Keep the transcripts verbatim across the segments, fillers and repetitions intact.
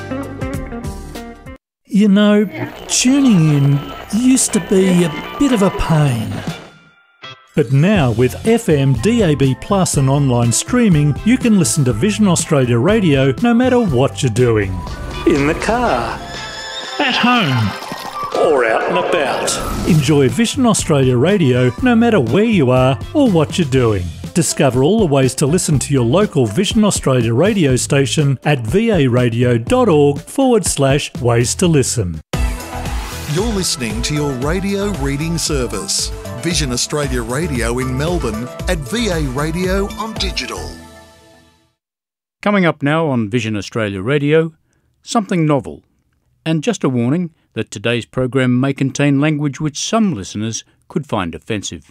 You know, tuning in used to be a bit of a pain. But now with F M, D A B plus and online streaming, you can listen to Vision Australia Radio no matter what you're doing. In the car, at home, or out and about. Enjoy Vision Australia Radio no matter where you are or what you're doing. Discover all the ways to listen to your local Vision Australia radio station at varadio.org forward slash ways to listen. You're listening to your radio reading service. Vision Australia Radio in Melbourne at V A Radio on digital. Coming up now on Vision Australia Radio, something novel. And just a warning that today's program may contain language which some listeners could find offensive.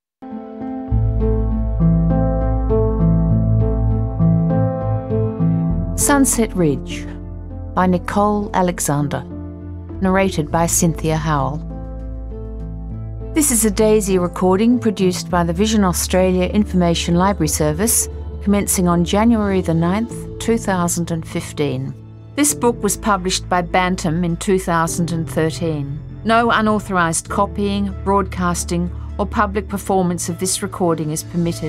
Sunset Ridge by Nicole Alexander, narrated by Cynthia Howell. This is a Daisy recording produced by the Vision Australia Information Library Service, commencing on January the ninth, two thousand fifteen. This book was published by Bantam in two thousand thirteen. No unauthorised copying, broadcasting or public performance of this recording is permitted.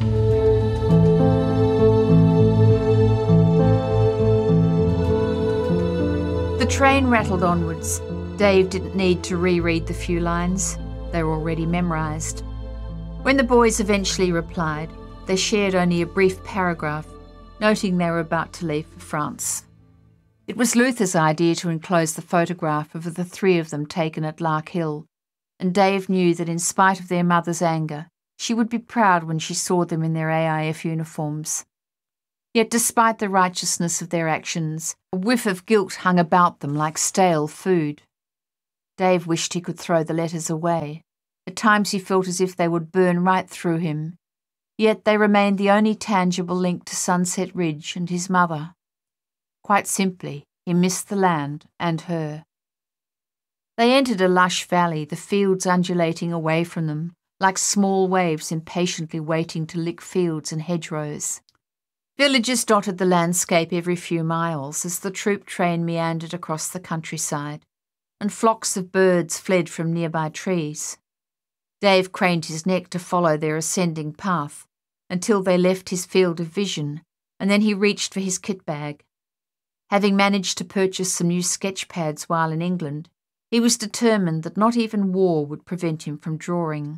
The train rattled onwards. Dave didn't need to reread the few lines. They were already memorised. When the boys eventually replied, they shared only a brief paragraph, noting they were about to leave for France. It was Luther's idea to enclose the photograph of the three of them taken at Lark Hill, and Dave knew that in spite of their mother's anger, she would be proud when she saw them in their A I F uniforms. Yet despite the righteousness of their actions, a whiff of guilt hung about them like stale food. Dave wished he could throw the letters away. At times he felt as if they would burn right through him. Yet they remained the only tangible link to Sunset Ridge and his mother. Quite simply, he missed the land and her. They entered a lush valley, the fields undulating away from them, like small waves impatiently waiting to lick fields and hedgerows. Villages dotted the landscape every few miles as the troop train meandered across the countryside, and flocks of birds fled from nearby trees. Dave craned his neck to follow their ascending path until they left his field of vision, and then he reached for his kit bag. Having managed to purchase some new sketch pads while in England, he was determined that not even war would prevent him from drawing.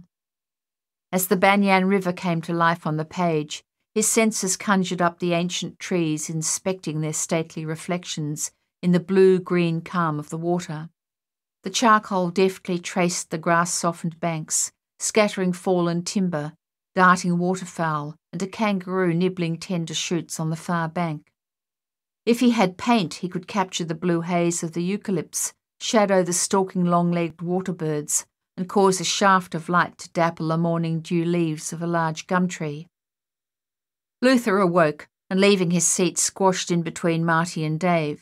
As the Banyan River came to life on the page, his senses conjured up the ancient trees inspecting their stately reflections in the blue-green calm of the water. The charcoal deftly traced the grass-softened banks, scattering fallen timber, darting waterfowl, and a kangaroo nibbling tender shoots on the far bank. If he had paint, he could capture the blue haze of the eucalypts, shadow the stalking long-legged waterbirds, and cause a shaft of light to dapple the morning dew leaves of a large gum tree. Luther awoke, and leaving his seat squashed in between Marty and Dave.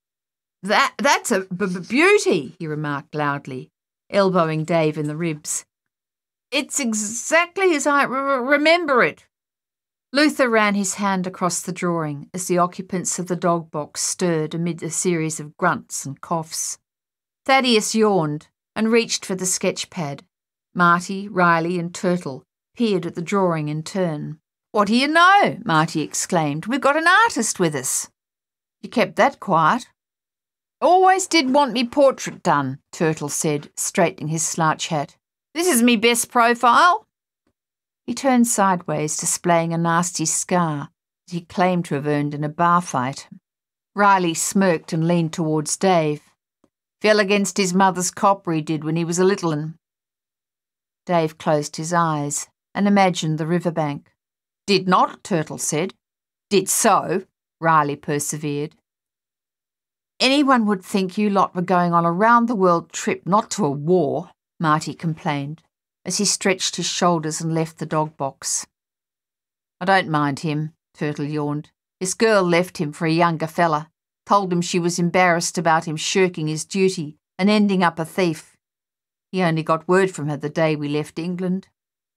That, that's a b- b- beauty, he remarked loudly, elbowing Dave in the ribs. It's exactly as I r- remember it. Luther ran his hand across the drawing as the occupants of the dog box stirred amid a series of grunts and coughs. Thaddeus yawned and reached for the sketch pad. Marty, Riley and Turtle peered at the drawing in turn. What do you know? Marty exclaimed. We've got an artist with us. You kept that quiet. Always did want me portrait done, Turtle said, straightening his slouch hat. This is me best profile. He turned sideways, displaying a nasty scar that he claimed to have earned in a bar fight. Riley smirked and leaned towards Dave. Fell against his mother's copper he did when he was a little un. Dave closed his eyes and imagined the riverbank. Did not, Turtle said. Did so, Riley persevered. Anyone would think you lot were going on a round-the-world trip, not to a war, Marty complained, as he stretched his shoulders and left the dog box. I don't mind him, Turtle yawned. His girl left him for a younger fella, told him she was embarrassed about him shirking his duty and ending up a thief. He only got word from her the day we left England.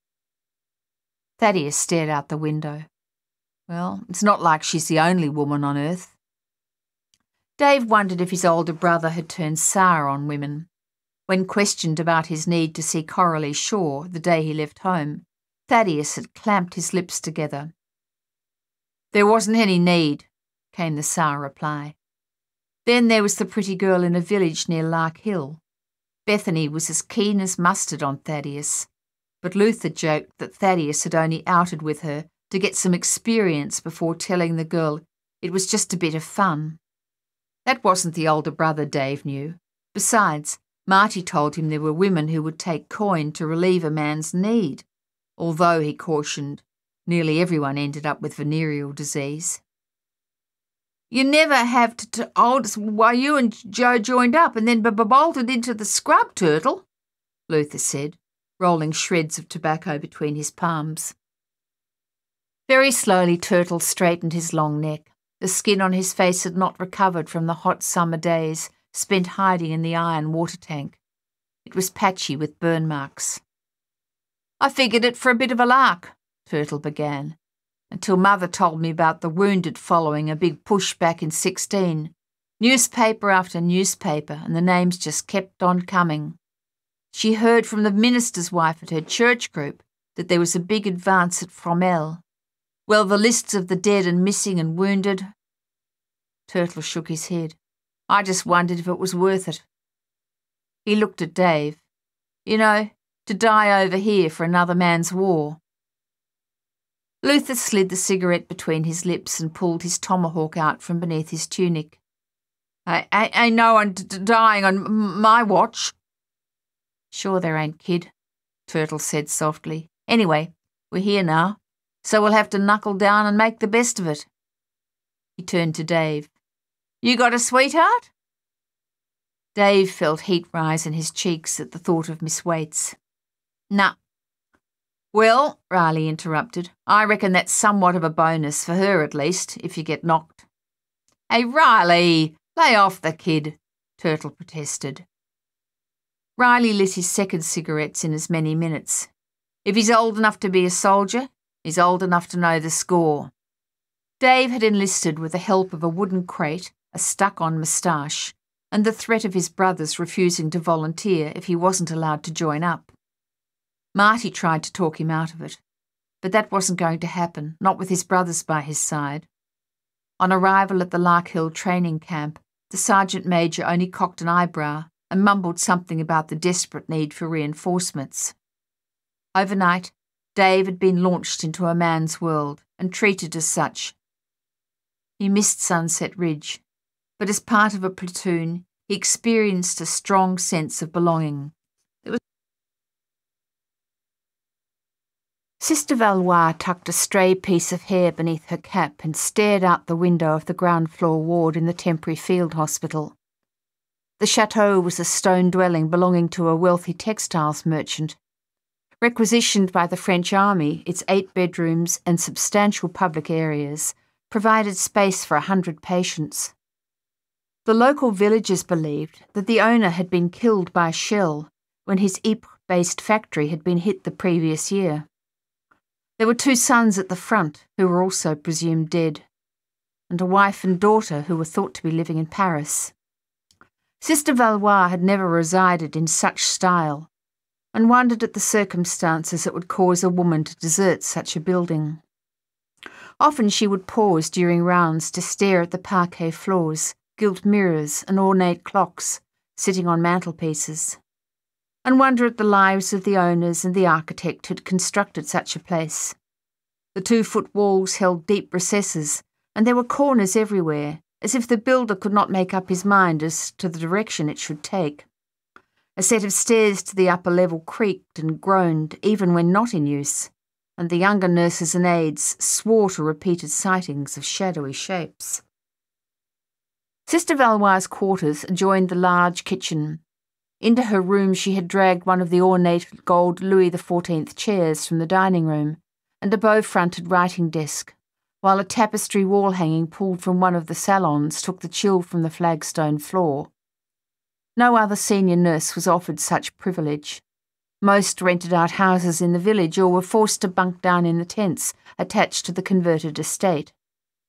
Thaddeus stared out the window. Well, it's not like she's the only woman on earth. Dave wondered if his older brother had turned sour on women. When questioned about his need to see Coralie Shaw the day he left home, Thaddeus had clamped his lips together. "There wasn't any need," came the sour reply. Then there was the pretty girl in a village near Lark Hill. Bethany was as keen as mustard on Thaddeus, but Luther joked that Thaddeus had only outed with her to get some experience before telling the girl it was just a bit of fun. That wasn't the older brother, Dave knew. Besides, Marty told him there were women who would take coin to relieve a man's need, although, he cautioned, nearly everyone ended up with venereal disease. "You never have to told us why you and Joe joined up and then bolted into the scrub, Turtle," Luther said, rolling shreds of tobacco between his palms. Very slowly Turtle straightened his long neck. The skin on his face had not recovered from the hot summer days spent hiding in the iron water tank. It was patchy with burn marks. "I figured it for a bit of a lark," Turtle began, "until Mother told me about the wounded following a big push back in sixteen. Newspaper after newspaper, and the names just kept on coming. She heard from the minister's wife at her church group that there was a big advance at Fromelles. Well, the lists of the dead and missing and wounded—" Turtle shook his head. "I just wondered if it was worth it." He looked at Dave. "You know, to die over here for another man's war." Luther slid the cigarette between his lips and pulled his tomahawk out from beneath his tunic. I, I, ain't no one d- dying on m- my watch." "Sure there ain't, kid," Turtle said softly. "Anyway, we're here now, so we'll have to knuckle down and make the best of it." He turned to Dave. "You got a sweetheart?" Dave felt heat rise in his cheeks at the thought of Miss Waits. "Nah." "Well," Riley interrupted, "I reckon that's somewhat of a bonus, for her at least, if you get knocked." "Hey, Riley, lay off the kid," Turtle protested. Riley lit his second cigarettes in as many minutes. If he's old enough to be a soldier, he's old enough to know the score. Dave had enlisted with the help of a wooden crate, a stuck-on moustache, and the threat of his brothers refusing to volunteer if he wasn't allowed to join up. Marty tried to talk him out of it, but that wasn't going to happen, not with his brothers by his side. On arrival at the Lark Hill training camp, the sergeant major only cocked an eyebrow and mumbled something about the desperate need for reinforcements. Overnight, Dave had been launched into a man's world and treated as such. He missed Sunset Ridge, but as part of a platoon, he experienced a strong sense of belonging. It was Sister Valois tucked a stray piece of hair beneath her cap and stared out the window of the ground-floor ward in the temporary field hospital. The chateau was a stone dwelling belonging to a wealthy textiles merchant. Requisitioned by the French army, its eight bedrooms and substantial public areas provided space for a hundred patients. The local villagers believed that the owner had been killed by a shell when his Ypres-based factory had been hit the previous year. There were two sons at the front who were also presumed dead, and a wife and daughter who were thought to be living in Paris. Sister Valois had never resided in such style, and wondered at the circumstances that would cause a woman to desert such a building. Often she would pause during rounds to stare at the parquet floors, gilt mirrors and ornate clocks sitting on mantelpieces, and wonder at the lives of the owners and the architect who had constructed such a place. The two-foot walls held deep recesses, and there were corners everywhere, as if the builder could not make up his mind as to the direction it should take. A set of stairs to the upper level creaked and groaned even when not in use, and the younger nurses and aides swore to repeated sightings of shadowy shapes. Sister Valois' quarters adjoined the large kitchen. Into her room she had dragged one of the ornate gold Louis the Fourteenth chairs from the dining room, and a bow-fronted writing desk, while a tapestry wall-hanging pulled from one of the salons took the chill from the flagstone floor. No other senior nurse was offered such privilege. Most rented out houses in the village or were forced to bunk down in the tents attached to the converted estate.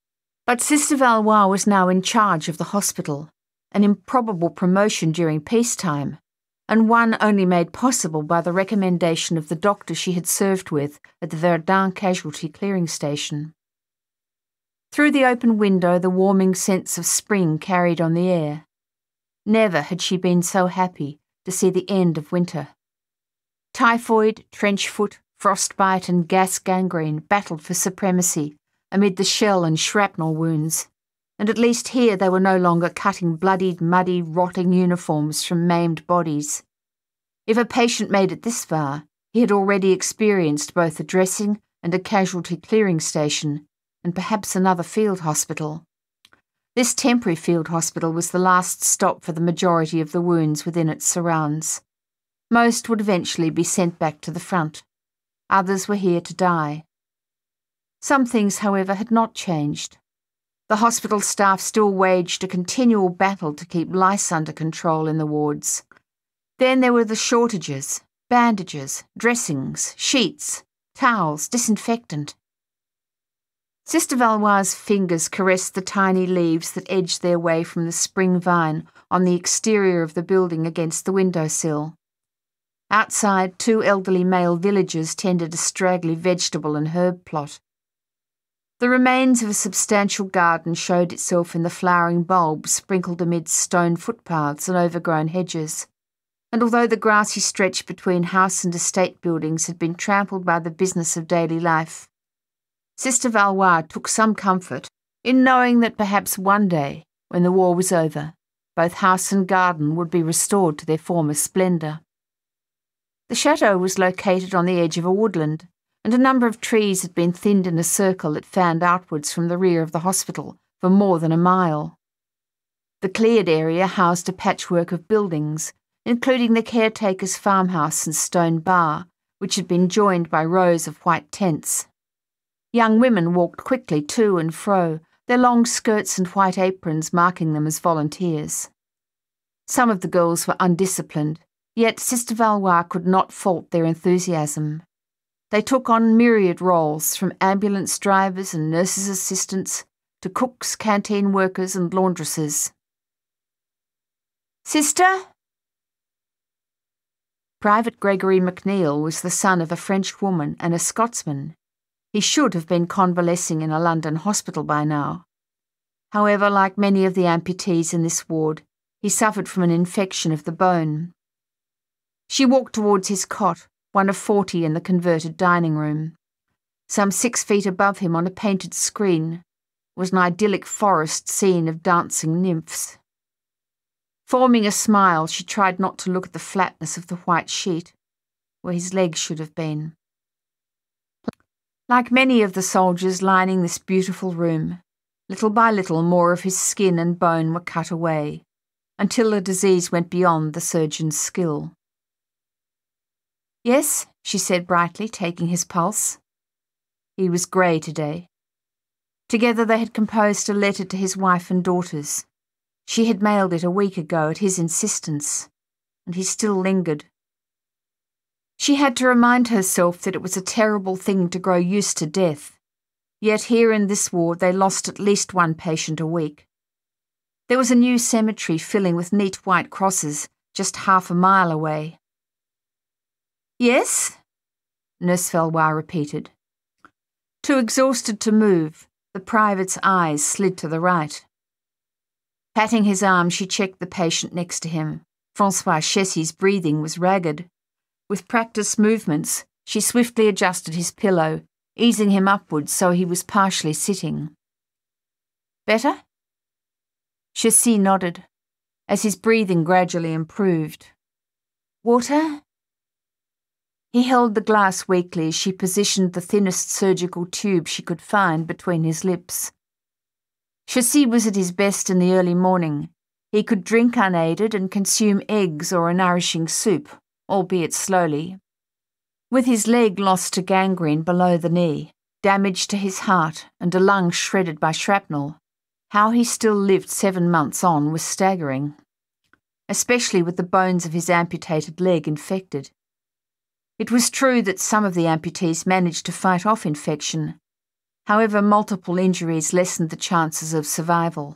But Sister Valois was now in charge of the hospital, an improbable promotion during peacetime, and one only made possible by the recommendation of the doctor she had served with at the Verdun Casualty Clearing Station. Through the open window the warming sense of spring carried on the air. Never had she been so happy to see the end of winter. Typhoid, trench foot, frostbite and gas gangrene battled for supremacy amid the shell and shrapnel wounds, and at least here they were no longer cutting bloodied, muddy, rotting uniforms from maimed bodies. If a patient made it this far, he had already experienced both a dressing and a casualty clearing station, and perhaps another field hospital. This temporary field hospital was the last stop for the majority of the wounds within its surrounds. Most would eventually be sent back to the front. Others were here to die. Some things, however, had not changed. The hospital staff still waged a continual battle to keep lice under control in the wards. Then there were the shortages, bandages, dressings, sheets, towels, disinfectant. Sister Valois' fingers caressed the tiny leaves that edged their way from the spring vine on the exterior of the building against the windowsill. Outside, two elderly male villagers tended a straggly vegetable and herb plot. The remains of a substantial garden showed itself in the flowering bulbs sprinkled amidst stone footpaths and overgrown hedges, and although the grassy stretch between house and estate buildings had been trampled by the business of daily life, Sister Valois took some comfort in knowing that perhaps one day, when the war was over, both house and garden would be restored to their former splendour. The chateau was located on the edge of a woodland, and a number of trees had been thinned in a circle that fanned outwards from the rear of the hospital for more than a mile. The cleared area housed a patchwork of buildings, including the caretaker's farmhouse and stone bar, which had been joined by rows of white tents. Young women walked quickly to and fro, their long skirts and white aprons marking them as volunteers. Some of the girls were undisciplined, yet Sister Valois could not fault their enthusiasm. They took on myriad roles, from ambulance drivers and nurses' assistants to cooks, canteen workers and laundresses. "Sister?" Private Gregory MacNeil was the son of a French woman and a Scotsman. He should have been convalescing in a London hospital by now. However, like many of the amputees in this ward, he suffered from an infection of the bone. She walked towards his cot, one of forty in the converted dining room. Some six feet above him on a painted screen was an idyllic forest scene of dancing nymphs. Forming a smile, she tried not to look at the flatness of the white sheet, where his legs should have been. Like many of the soldiers lining this beautiful room, little by little more of his skin and bone were cut away, until the disease went beyond the surgeon's skill. "Yes," she said brightly, taking his pulse. He was grey today. Together they had composed a letter to his wife and daughters. She had mailed it a week ago at his insistence, and he still lingered. She had to remind herself that it was a terrible thing to grow used to death, yet here in this ward they lost at least one patient a week. There was a new cemetery filling with neat white crosses just half a mile away. "Yes?" Nurse Valois repeated. Too exhausted to move, the private's eyes slid to the right. Patting his arm, she checked the patient next to him. Francois Chessie's breathing was ragged. With practiced movements, she swiftly adjusted his pillow, easing him upwards so he was partially sitting. "Better?" Chessie nodded, as his breathing gradually improved. "Water?" He held the glass weakly as she positioned the thinnest surgical tube she could find between his lips. Chessie was at his best in the early morning. He could drink unaided and consume eggs or a nourishing soup, albeit slowly. With his leg lost to gangrene below the knee, damage to his heart, and a lung shredded by shrapnel, how he still lived seven months on was staggering, especially with the bones of his amputated leg infected. It was true that some of the amputees managed to fight off infection, However, multiple injuries lessened the chances of survival.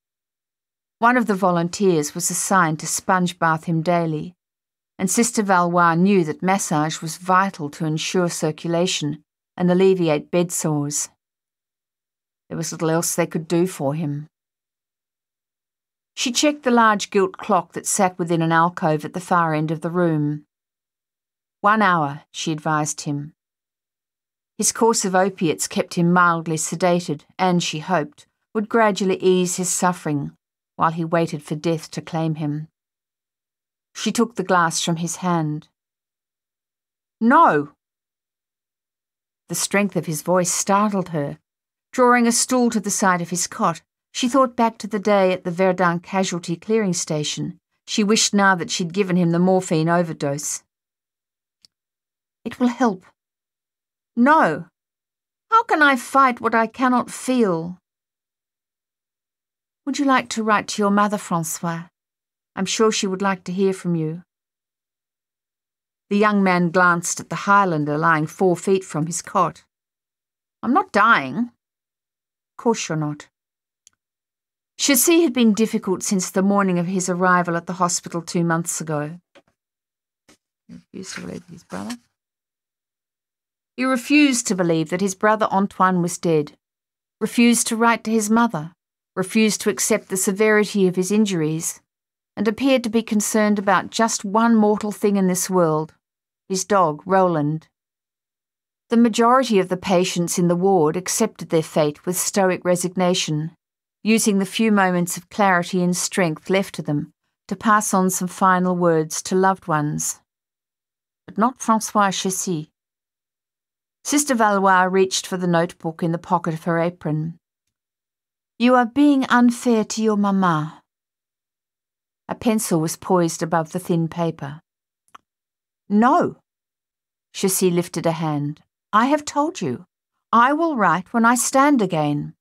One of the volunteers was assigned to sponge bath him daily, and Sister Valois knew that massage was vital to ensure circulation and alleviate bed sores. There was little else they could do for him. She checked the large gilt clock that sat within an alcove at the far end of the room. One hour, she advised him. His course of opiates kept him mildly sedated and, she hoped, would gradually ease his suffering while he waited for death to claim him. She took the glass from his hand. "No!" The strength of his voice startled her. Drawing a stool to the side of his cot, she thought back to the day at the Verdun casualty clearing station. She wished now that she'd given him the morphine overdose. "It will help." "No. How can I fight what I cannot feel?" "Would you like to write to your mother, Francois? I'm sure she would like to hear from you." The young man glanced at the Highlander lying four feet from his cot. "I'm not dying." "Of course you're not." Chassis had been difficult since the morning of his arrival at the hospital two months ago. He refused to believe his brother. He refused to believe that his brother Antoine was dead, refused to write to his mother, refused to accept the severity of his injuries, and appeared to be concerned about just one mortal thing in this world, his dog, Roland. The majority of the patients in the ward accepted their fate with stoic resignation, using the few moments of clarity and strength left to them to pass on some final words to loved ones. But not Francois Chassis. Sister Valois reached for the notebook in the pocket of her apron. "You are being unfair to your mamma." A pencil was poised above the thin paper. "No." Chassis lifted a hand. "I have told you. I will write when I stand again."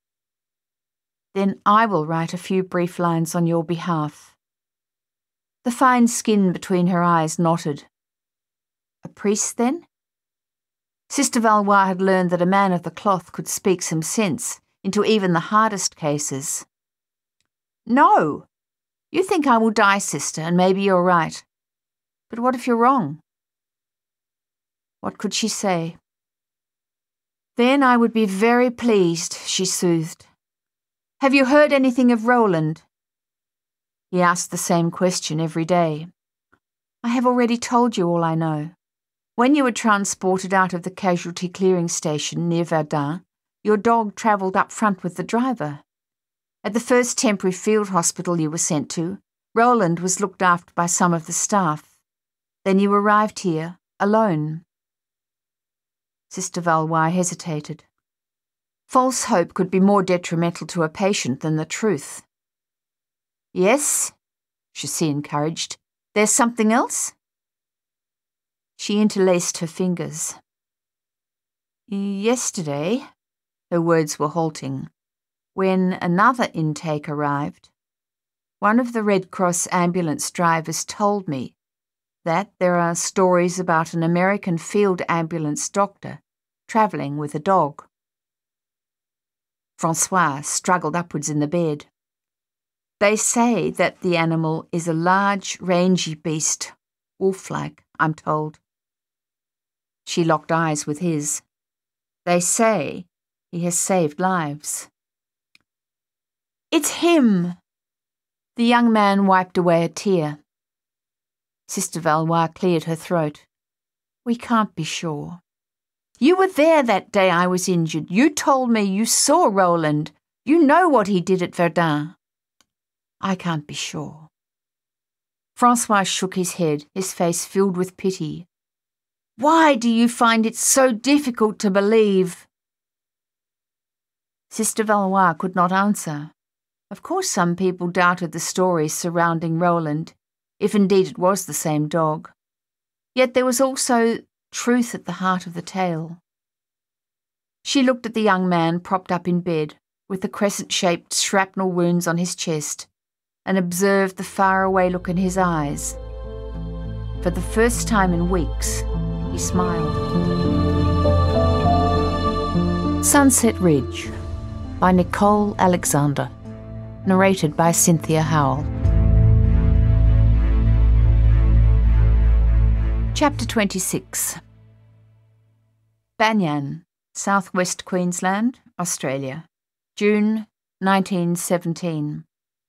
"Then I will write a few brief lines on your behalf." The fine skin between her eyes knotted. "A priest, then?" Sister Valois had learned that a man of the cloth could speak some sense into even the hardest cases. "No! You think I will die, sister, and maybe you're right. But what if you're wrong?" What could she say? "Then I would be very pleased," she soothed. "Have you heard anything of Roland?" He asked the same question every day. "I have already told you all I know. When you were transported out of the casualty clearing station near Verdun, your dog travelled up front with the driver. At the first temporary field hospital you were sent to, Roland was looked after by some of the staff. Then you arrived here, alone." Sister Valois hesitated. False hope could be more detrimental to a patient than the truth. "Yes," Chassis encouraged. "There's something else?" She interlaced her fingers. "Yesterday," her words were halting, "when another intake arrived, one of the Red Cross ambulance drivers told me that there are stories about an American field ambulance doctor travelling with a dog." Francois struggled upwards in the bed. "They say that the animal is a large, rangy beast, wolf-like, I'm told." She locked eyes with his. "They say he has saved lives." "It's him!" The young man wiped away a tear. Sister Valois cleared her throat. "We can't be sure. You were there that day I was injured. You told me you saw Roland. You know what he did at Verdun." "I can't be sure." Francois shook his head, his face filled with pity. "Why do you find it so difficult to believe?" Sister Valois could not answer. Of course some people doubted the stories surrounding Roland, if indeed it was the same dog. Yet there was also truth at the heart of the tale. She looked at the young man propped up in bed, with the crescent-shaped shrapnel wounds on his chest, and observed the faraway look in his eyes. For the first time in weeks, he smiled. Sunset Ridge by Nicole Alexander. Narrated by Cynthia Howell. Chapter twenty-six. Banyan, Southwest Queensland, Australia, June nineteen seventeen.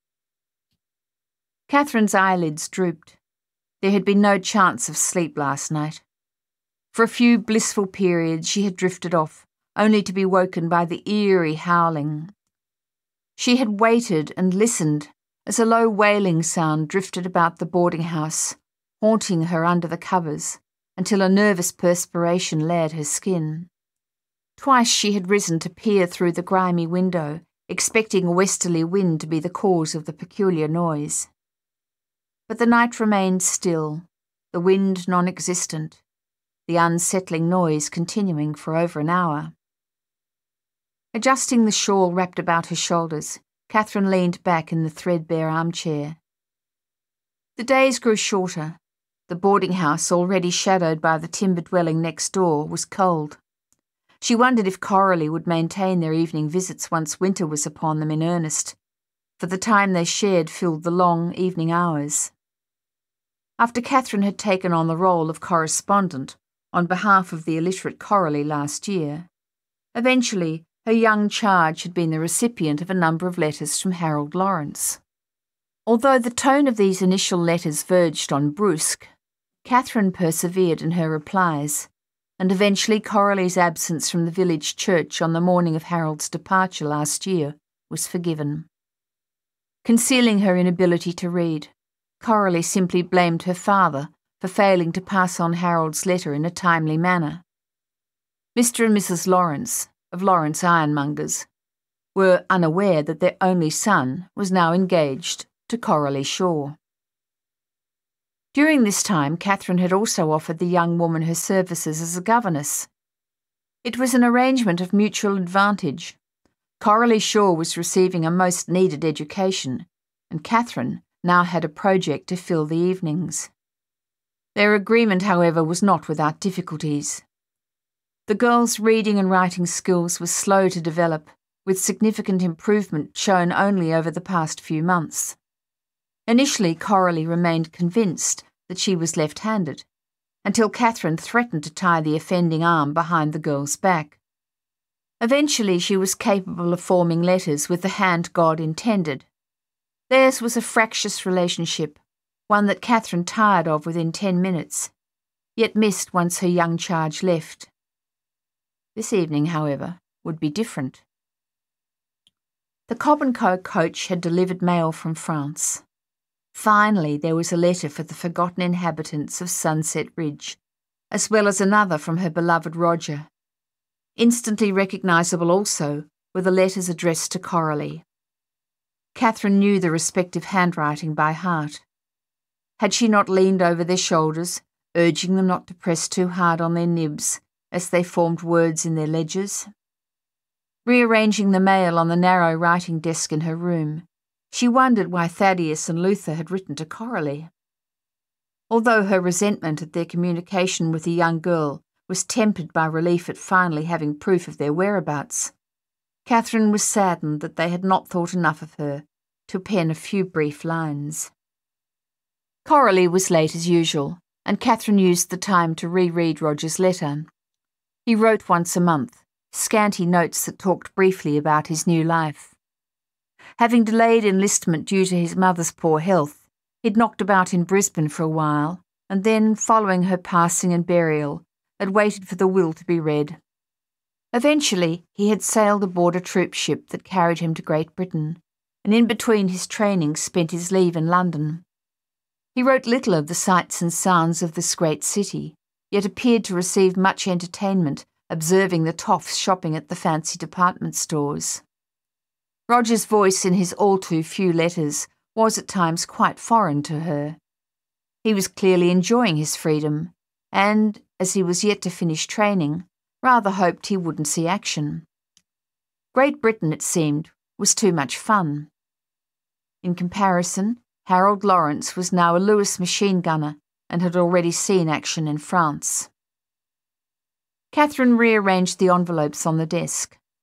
Catherine's eyelids drooped. There had been no chance of sleep last night. For a few blissful periods she had drifted off, only to be woken by the eerie howling. She had waited and listened as a low wailing sound drifted about the boarding house, haunting her under the covers, until a nervous perspiration layered her skin. Twice she had risen to peer through the grimy window, expecting a westerly wind to be the cause of the peculiar noise. But the night remained still, the wind non-existent, the unsettling noise continuing for over an hour. Adjusting the shawl wrapped about her shoulders, Catherine leaned back in the threadbare armchair. The days grew shorter. The boarding house, already shadowed by the timber dwelling next door, was cold. She wondered if Coralie would maintain their evening visits once winter was upon them in earnest, for the time they shared filled the long evening hours. After Catherine had taken on the role of correspondent on behalf of the illiterate Coralie last year, eventually her young charge had been the recipient of a number of letters from Harold Lawrence. Although the tone of these initial letters verged on brusque, Catherine persevered in her replies, and eventually Coralie's absence from the village church on the morning of Harold's departure last year was forgiven. Concealing her inability to read, Coralie simply blamed her father for failing to pass on Harold's letter in a timely manner. Mister and Missus Lawrence, of Lawrence Ironmongers, were unaware that their only son was now engaged to Coralie Shaw. During this time, Catherine had also offered the young woman her services as a governess. It was an arrangement of mutual advantage. Coralie Shaw was receiving a most needed education, and Catherine now had a project to fill the evenings. Their agreement, however, was not without difficulties. The girl's reading and writing skills were slow to develop, with significant improvement shown only over the past few months. Initially, Coralie remained convinced that she was left-handed, until Catherine threatened to tie the offending arm behind the girl's back. Eventually, she was capable of forming letters with the hand God intended. Theirs was a fractious relationship, one that Catherine tired of within ten minutes, yet missed once her young charge left. This evening, however, would be different. The Cobb and Co coach had delivered mail from France. Finally, there was a letter for the forgotten inhabitants of Sunset Ridge, as well as another from her beloved Roger. Instantly recognisable also were the letters addressed to Coralie. Catherine knew the respective handwriting by heart. Had she not leaned over their shoulders, urging them not to press too hard on their nibs as they formed words in their ledgers? Rearranging the mail on the narrow writing desk in her room, she wondered why Thaddeus and Luther had written to Coralie. Although her resentment at their communication with the young girl was tempered by relief at finally having proof of their whereabouts, Catherine was saddened that they had not thought enough of her to pen a few brief lines. Coralie was late as usual, and Catherine used the time to reread Roger's letter. He wrote once a month, scanty notes that talked briefly about his new life. Having delayed enlistment due to his mother's poor health, he'd knocked about in Brisbane for a while, and then, following her passing and burial, had waited for the will to be read. Eventually, he had sailed aboard a troop ship that carried him to Great Britain, and in between his training spent his leave in London. He wrote little of the sights and sounds of this great city, yet appeared to receive much entertainment observing the toffs shopping at the fancy department stores. Roger's voice in his all too few letters was at times quite foreign to her. He was clearly enjoying his freedom, and, as he was yet to finish training, rather hoped he wouldn't see action. Great Britain, it seemed, was too much fun. In comparison, Harold Lawrence was now a Lewis machine gunner and had already seen action in France. Catherine rearranged the envelopes on the desk,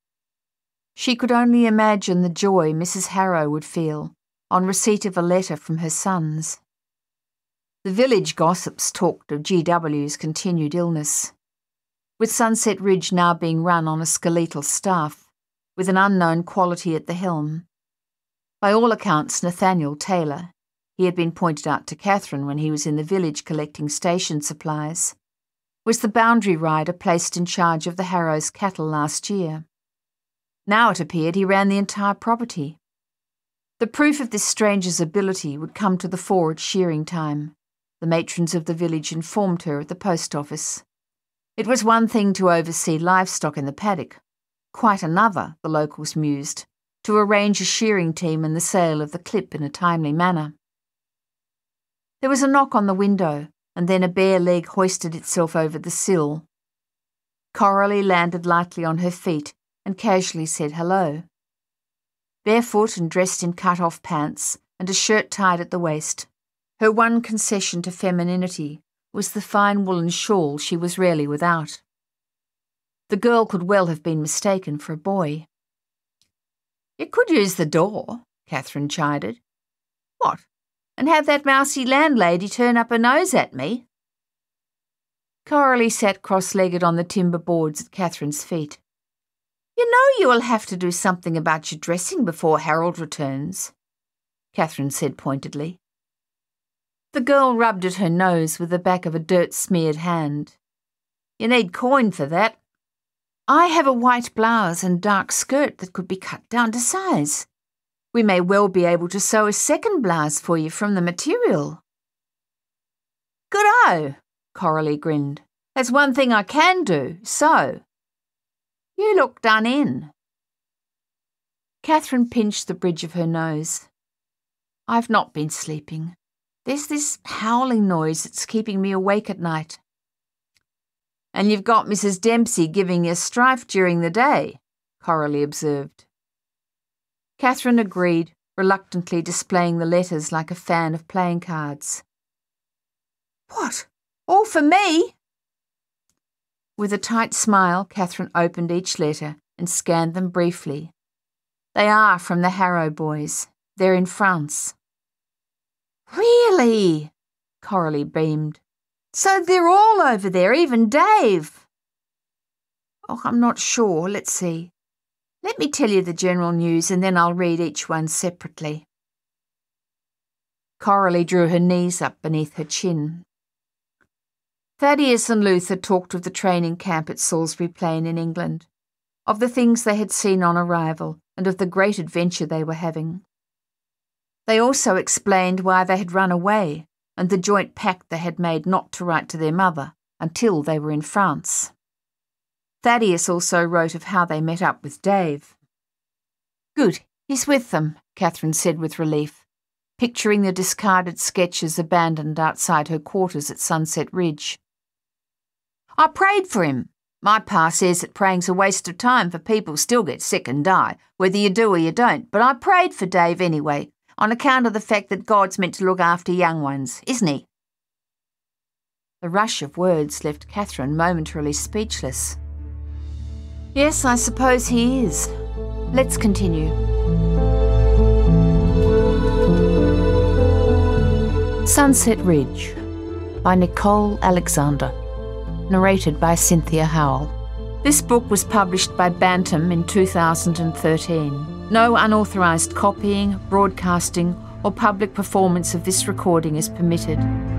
She could only imagine the joy Missus Harrow would feel on receipt of a letter from her sons. The village gossips talked of G W's continued illness, with Sunset Ridge now being run on a skeletal staff, with an unknown quality at the helm. By all accounts, Nathaniel Taylor, he had been pointed out to Catherine when he was in the village collecting station supplies, was the boundary rider placed in charge of the Harrows' cattle last year. Now it appeared he ran the entire property. The proof of this stranger's ability would come to the fore at shearing time. The matrons of the village informed her at the post office. It was one thing to oversee livestock in the paddock, quite another, the locals mused, to arrange a shearing team and the sale of the clip in a timely manner. There was a knock on the window, and then a bare leg hoisted itself over the sill. Coralie landed lightly on her feet and casually said hello. Barefoot and dressed in cut-off pants and a shirt tied at the waist, her one concession to femininity was the fine woolen shawl she was rarely without. The girl could well have been mistaken for a boy. "You could use the door," Catherine chided. "What, and have that mousy landlady turn up her nose at me?" Coralie sat cross-legged on the timber boards at Catherine's feet. "You know you will have to do something about your dressing before Harold returns," Catherine said pointedly. The girl rubbed at her nose with the back of a dirt-smeared hand. "You need coin for that. I have a white blouse and dark skirt that could be cut down to size. We may well be able to sew a second blouse for you from the material." "Good-o," Coralie grinned. "That's one thing I can do, sew. You look done in." Catherine pinched the bridge of her nose. "I've not been sleeping. There's this howling noise that's keeping me awake at night." "And you've got Missus Dempsey giving you strife during the day," Coralie observed. Catherine agreed, reluctantly displaying the letters like a fan of playing cards. "What? All for me?" With a tight smile, Catherine opened each letter and scanned them briefly. "They are from the Harrow boys. They're in France." "Really?" Coralie beamed. "So they're all over there, even Dave?" "Oh, I'm not sure. Let's see. Let me tell you the general news and then I'll read each one separately." Coralie drew her knees up beneath her chin. Thaddeus and Luther talked of the training camp at Salisbury Plain in England, of the things they had seen on arrival and of the great adventure they were having. They also explained why they had run away and the joint pact they had made not to write to their mother until they were in France. Thaddeus also wrote of how they met up with Dave. "Good, he's with them," Catherine said with relief, picturing the discarded sketches abandoned outside her quarters at Sunset Ridge. "I prayed for him. My pa says that praying's a waste of time, for people still get sick and die, whether you do or you don't, but I prayed for Dave anyway, on account of the fact that God's meant to look after young ones, isn't he?" The rush of words left Catherine momentarily speechless. "Yes, I suppose he is. Let's continue." Sunset Ridge by Nicole Alexander. Narrated by Cynthia Howell. This book was published by Bantam in two thousand thirteen. No unauthorised copying, broadcasting, or public performance of this recording is permitted.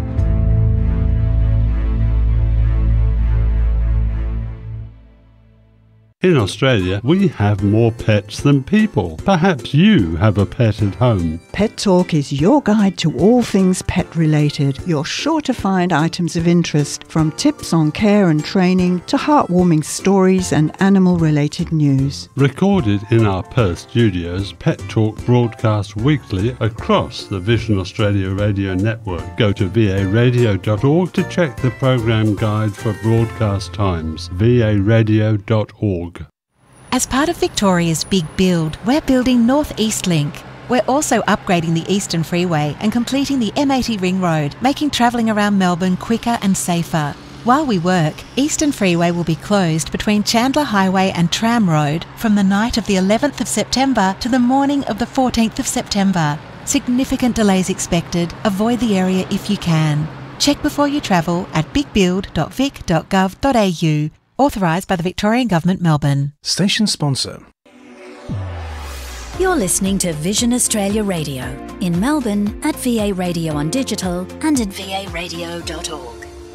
In Australia, we have more pets than people. Perhaps you have a pet at home. Pet Talk is your guide to all things pet-related. You're sure to find items of interest, from tips on care and training to heartwarming stories and animal-related news. Recorded in our Perth studios, Pet Talk broadcasts weekly across the Vision Australia radio network. Go to v a radio dot org to check the program guide for broadcast times. v a radio dot org. As part of Victoria's big build, we're building North East Link. We're also upgrading the Eastern Freeway and completing the M eighty Ring Road, making travelling around Melbourne quicker and safer. While we work, Eastern Freeway will be closed between Chandler Highway and Tram Road from the night of the eleventh of September to the morning of the fourteenth of September. Significant delays expected. Avoid the area if you can. Check before you travel at big build dot vic dot gov dot a u. Authorised by the Victorian Government, Melbourne. Station sponsor. You're listening to Vision Australia Radio in Melbourne at V A Radio on Digital and at v a radio dot org.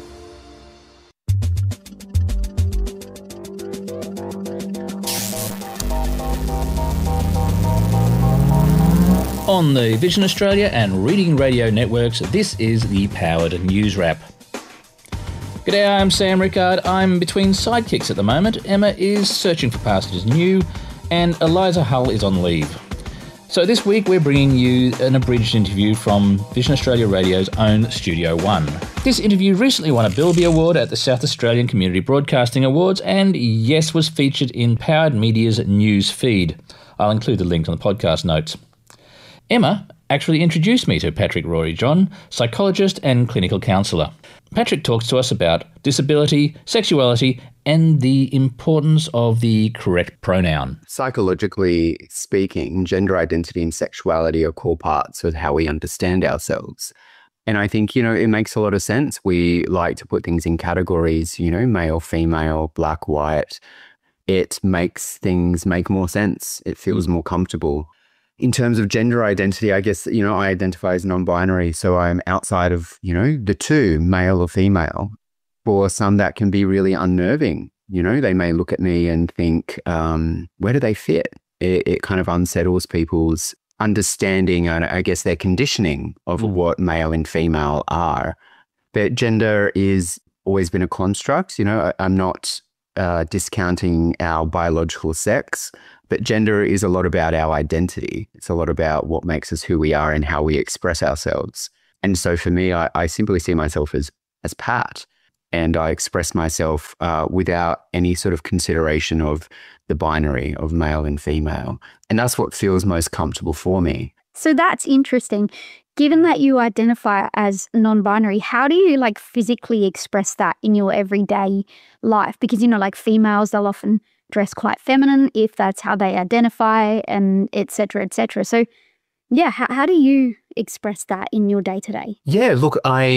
On the Vision Australia and Reading Radio networks, this is the Powered News Wrap. G'day, I'm Sam Rickard. I'm between sidekicks at the moment. Emma is searching for Pastures New and Eliza Hull is on leave. So this week we're bringing you an abridged interview from Vision Australia Radio's own Studio One. This interview recently won a Bilby Award at the South Australian Community Broadcasting Awards and, yes, was featured in Powered Media's news feed. I'll include the link on the podcast notes. Emma actually introduced me to Patrick Rory John, psychologist and clinical counsellor. Patrick talks to us about disability, sexuality, and the importance of the correct pronoun. Psychologically speaking, gender identity and sexuality are core parts of how we understand ourselves. And I think, you know, it makes a lot of sense. We like to put things in categories, you know, male, female, black, white. It makes things make more sense. It feels more comfortable. In terms of gender identity, I guess, you know, I identify as non-binary, so I'm outside of, you know, the two, male or female. For some, that can be really unnerving. You know, they may look at me and think, um, where do they fit? It, it kind of unsettles people's understanding and I guess their conditioning of mm. what male and female are. But gender is always been a construct. You know, I, I'm not uh, discounting our biological sex. But gender is a lot about our identity. It's a lot about what makes us who we are and how we express ourselves. And so for me, I, I simply see myself as, as Pat. And I express myself uh, without any sort of consideration of the binary of male and female. And that's what feels most comfortable for me. So that's interesting. Given that you identify as non-binary, how do you like physically express that in your everyday life? Because, you know, like females, they'll often dress quite feminine if that's how they identify, and et cetera, et cetera. So, yeah, how, how do you express that in your day-to-day? Yeah, look, I